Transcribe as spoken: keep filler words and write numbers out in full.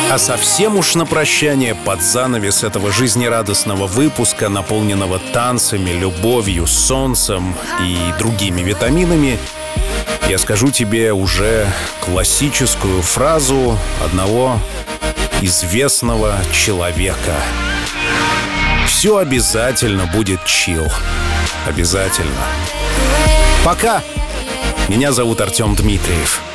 А совсем уж на прощание, под занавес этого жизнерадостного выпуска, наполненного танцами, любовью, солнцем и другими витаминами, я скажу тебе уже классическую фразу одного известного человека. Все обязательно будет чил. Обязательно. Пока. Меня зовут Артем Дмитриев.